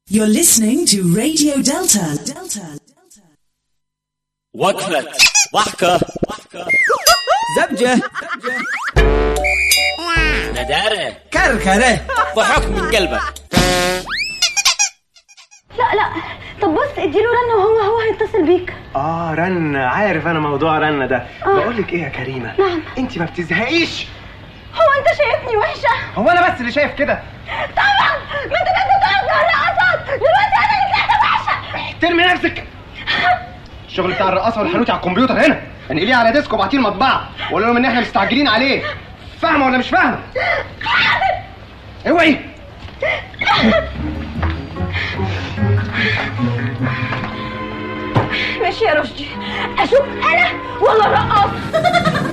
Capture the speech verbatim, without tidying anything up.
You're listening to Radio Delta. Delta. وقفة ضحكة زبجة ندارة كركرة ضحك من قلبك. لا لا طب بص اديله رنة وهو هو هيتصل بيك. اه رن، عارف انا موضوع رن ده. آه. بقولك ايه يا كريمة؟ نعم. انت ما بتزهقيش؟ هو انت شايفني وحشة؟ هو انا بس اللي شايف كده؟ طبعا ما انت كنت بتقعد على الرقصات، دلوقتي انا اللي طلعت وحشة. احترمي نفسك. الشغل بتاع الرقاصة والحانوتي على الكمبيوتر هنا، انقليه على ديسك وابعتيه المطبعة وقول لهم ان احنا مستعجلين عليه. فاهمة ولا مش فاهمة؟ اوعي. ماشي يا رشدي، اشوف انا ولا الرقاص.